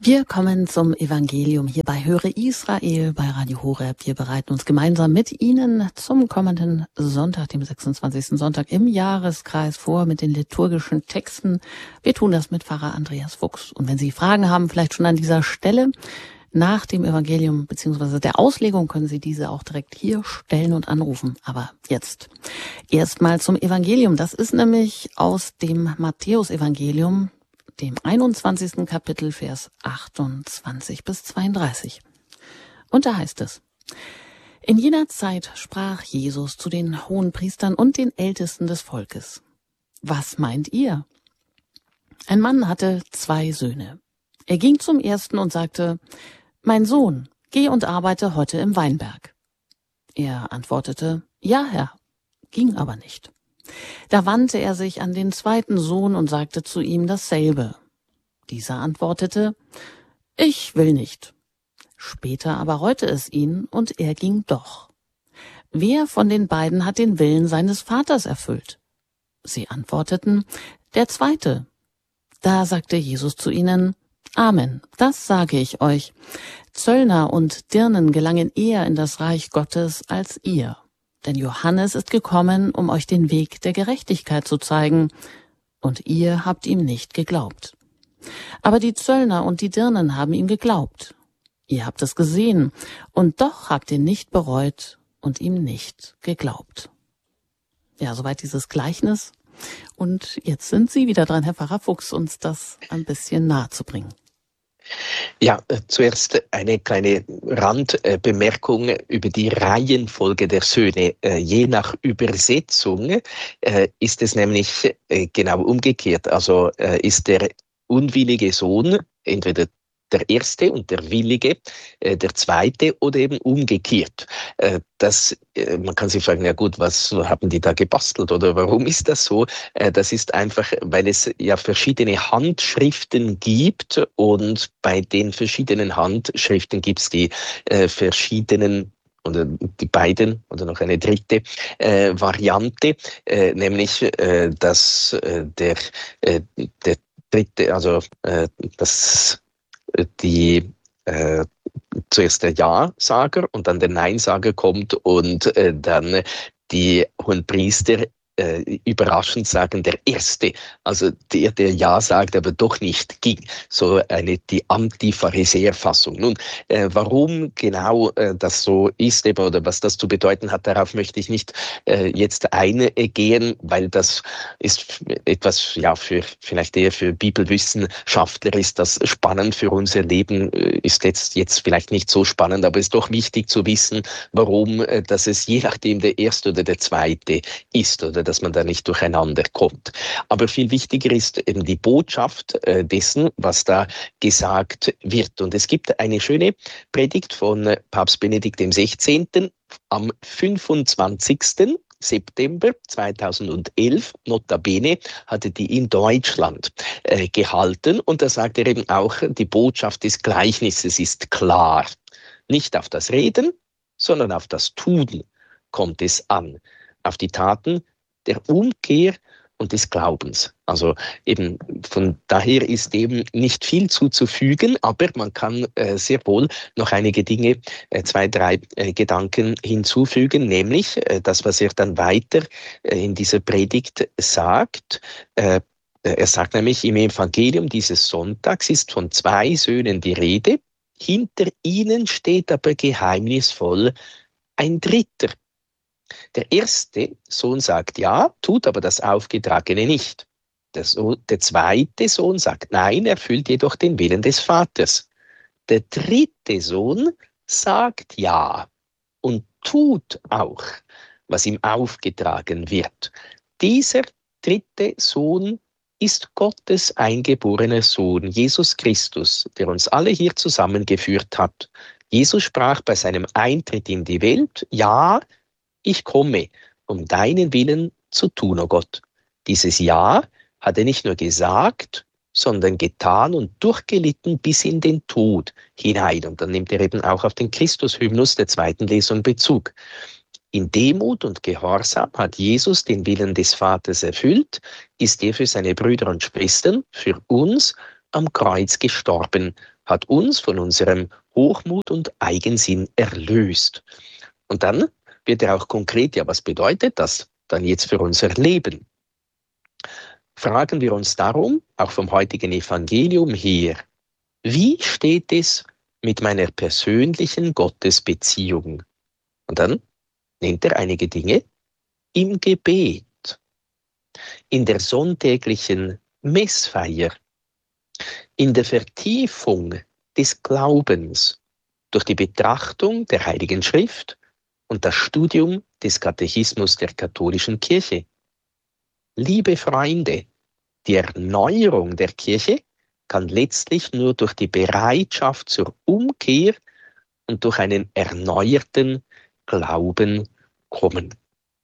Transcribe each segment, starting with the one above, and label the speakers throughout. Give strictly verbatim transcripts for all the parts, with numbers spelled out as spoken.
Speaker 1: Wir kommen zum Evangelium hier bei Höre Israel bei Radio Horeb. Wir bereiten uns gemeinsam mit Ihnen zum kommenden Sonntag, dem sechsundzwanzigsten Sonntag im Jahreskreis vor mit den liturgischen Texten. Wir tun das mit Pfarrer Andreas Fuchs. Und wenn Sie Fragen haben, vielleicht schon an dieser Stelle nach dem Evangelium bzw. der Auslegung, können Sie diese auch direkt hier stellen und anrufen. Aber jetzt erstmal zum Evangelium. Das ist nämlich aus dem Matthäus-Evangelium, dem einundzwanzigsten Kapitel, Vers achtundzwanzig bis zweiunddreißig. Und da heißt es: In jener Zeit sprach Jesus zu den Hohenpriestern und den Ältesten des Volkes: Was meint ihr? Ein Mann hatte zwei Söhne. Er ging zum ersten und sagte: Mein Sohn, geh und arbeite heute im Weinberg. Er antwortete: Ja, Herr, ging aber nicht. Da wandte er sich an den zweiten Sohn und sagte zu ihm dasselbe. Dieser antwortete: Ich will nicht. Später aber reute es ihn, und er ging doch. Wer von den beiden hat den Willen seines Vaters erfüllt? Sie antworteten: Der zweite. Da sagte Jesus zu ihnen: Amen, das sage ich euch. Zöllner und Dirnen gelangen eher in das Reich Gottes als ihr. Denn Johannes ist gekommen, um euch den Weg der Gerechtigkeit zu zeigen, und ihr habt ihm nicht geglaubt. Aber die Zöllner und die Dirnen haben ihm geglaubt. Ihr habt es gesehen, und doch habt ihr nicht bereut und ihm nicht geglaubt. Ja, soweit dieses Gleichnis. Und jetzt sind Sie wieder dran, Herr Pfarrer Fuchs, uns das ein bisschen nahe zu bringen.
Speaker 2: Ja, zuerst eine kleine Randbemerkung über die Reihenfolge der Söhne. Je nach Übersetzung ist es nämlich genau umgekehrt. Also ist der unwillige Sohn entweder der erste und der willige, äh, der zweite oder eben umgekehrt. Äh, das, äh, man kann sich fragen, ja gut, was haben die da gebastelt oder warum ist das so? Äh, das ist einfach, weil es ja verschiedene Handschriften gibt, und bei den verschiedenen Handschriften gibt es die äh, verschiedenen oder die beiden oder noch eine dritte äh, Variante, äh, nämlich äh, dass äh, der, äh, der dritte, also äh, das die äh, zuerst der Ja-Sager und dann der Nein-Sager kommt und äh, dann die Hohenpriester äh, überraschend sagen, der Erste, also der, der Ja sagt, aber doch nicht ging. So eine, die Anti-Pharisäer-Fassung. Nun, äh, warum genau äh, das so ist eben, oder was das zu bedeuten hat, darauf möchte ich nicht äh, jetzt eingehen, weil das ist etwas, ja, für vielleicht eher für Bibelwissenschaftler ist das spannend, für unser Leben äh, ist jetzt, jetzt vielleicht nicht so spannend, aber es ist doch wichtig zu wissen, warum, äh, dass es je nachdem der Erste oder der Zweite ist, oder dass man da nicht durcheinander kommt. Aber viel wichtiger ist eben die Botschaft äh, dessen, was da gesagt wird. Und es gibt eine schöne Predigt von äh, Papst Benedikt dem Sechzehnten am fünfundzwanzigsten September zweitausendelf, notabene, hatte die in Deutschland äh, gehalten. Und da sagt er eben auch, die Botschaft des Gleichnisses ist klar. Nicht auf das Reden, sondern auf das Tun kommt es an. Auf die Taten der Umkehr und des Glaubens. Also eben von daher ist eben nicht viel zuzufügen, aber man kann äh, sehr wohl noch einige Dinge, äh, zwei, drei äh, Gedanken hinzufügen, nämlich äh, das, was er dann weiter äh, in dieser Predigt sagt. Äh, er sagt nämlich, im Evangelium dieses Sonntags ist von zwei Söhnen die Rede, hinter ihnen steht aber geheimnisvoll ein Dritter. Der erste Sohn sagt ja, tut aber das Aufgetragene nicht. Der, Sohn, der zweite Sohn sagt nein, erfüllt jedoch den Willen des Vaters. Der dritte Sohn sagt ja und tut auch, was ihm aufgetragen wird. Dieser dritte Sohn ist Gottes eingeborener Sohn, Jesus Christus, der uns alle hier zusammengeführt hat. Jesus sprach bei seinem Eintritt in die Welt: Ja, ich komme, um deinen Willen zu tun, o Gott. Dieses Ja hat er nicht nur gesagt, sondern getan und durchgelitten bis in den Tod hinein. Und dann nimmt er eben auch auf den Christus-Hymnus der zweiten Lesung Bezug. In Demut und Gehorsam hat Jesus den Willen des Vaters erfüllt, ist er für seine Brüder und Schwestern, für uns, am Kreuz gestorben hat uns von unserem Hochmut und Eigensinn erlöst. Und dann wird er auch konkret, ja, was bedeutet das dann jetzt für unser Leben? Fragen wir uns darum, auch vom heutigen Evangelium her, wie steht es mit meiner persönlichen Gottesbeziehung? Und dann nennt er einige Dinge im Gebet, in der sonntäglichen Messfeier, in der Vertiefung des Glaubens durch die Betrachtung der Heiligen Schrift und das Studium des Katechismus der katholischen Kirche. Liebe Freunde, die Erneuerung der Kirche kann letztlich nur durch die Bereitschaft zur Umkehr und durch einen erneuerten Glauben kommen.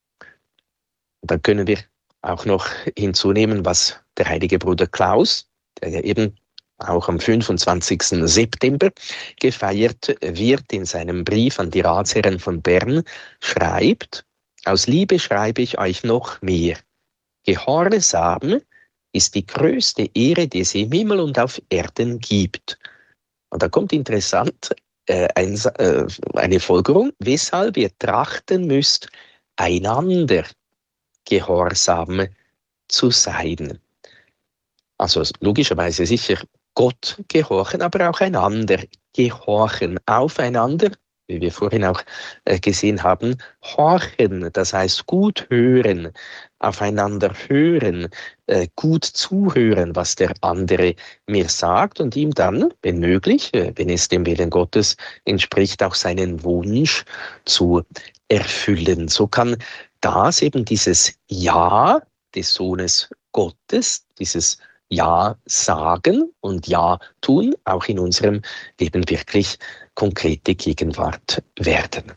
Speaker 2: Und dann können wir auch noch hinzunehmen, was der heilige Bruder Klaus, der ja eben auch am fünfundzwanzigsten September gefeiert wird, in seinem Brief an die Ratsherren von Bern schreibt: Aus Liebe schreibe ich euch noch mehr. Gehorsam ist die größte Ehre, die es im Himmel und auf Erden gibt. Und da kommt interessant äh, ein, äh, eine Folgerung, weshalb ihr trachten müsst, einander gehorsam zu sein. Also logischerweise sicher Gott gehorchen, aber auch einander gehorchen, aufeinander, wie wir vorhin auch gesehen haben, horchen, das heißt gut hören, aufeinander hören, gut zuhören, was der andere mir sagt und ihm dann, wenn möglich, wenn es dem Willen Gottes entspricht, auch seinen Wunsch zu erfüllen. So kann das eben dieses Ja des Sohnes Gottes, dieses Ja sagen und Ja tun, auch in unserem Leben wirklich konkrete Gegenwart werden.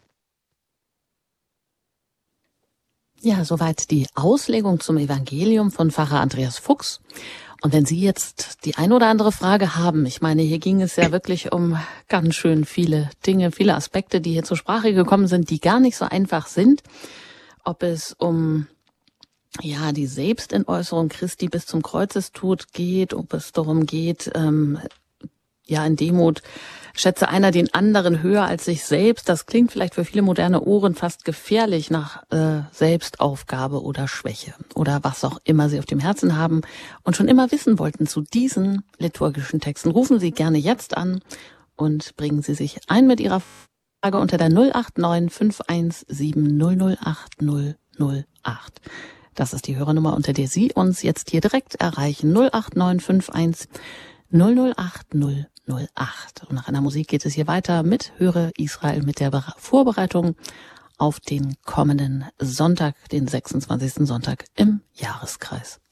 Speaker 1: Ja, soweit die Auslegung zum Evangelium von Pfarrer Andreas Fuchs. Und wenn Sie jetzt die ein oder andere Frage haben, ich meine, hier ging es ja wirklich um ganz schön viele Dinge, viele Aspekte, die hier zur Sprache gekommen sind, die gar nicht so einfach sind. Ob es um ja die Selbstentäußerung Christi bis zum Kreuzestod geht, ob es darum geht, ähm, ja in Demut schätze einer den anderen höher als sich selbst. Das klingt vielleicht für viele moderne Ohren fast gefährlich nach äh, Selbstaufgabe oder Schwäche oder was auch immer Sie auf dem Herzen haben und schon immer wissen wollten zu diesen liturgischen Texten. Rufen Sie gerne jetzt an und bringen Sie sich ein mit Ihrer Frage unter der null acht neun fünf eins sieben null null acht null null acht. Das ist die Hörernummer, unter der Sie uns jetzt hier direkt erreichen. null acht neun fünf eins null null acht null null acht. Und nach einer Musik geht es hier weiter mit Höre Israel, mit der Vorbereitung auf den kommenden Sonntag, den sechsundzwanzigsten Sonntag im Jahreskreis.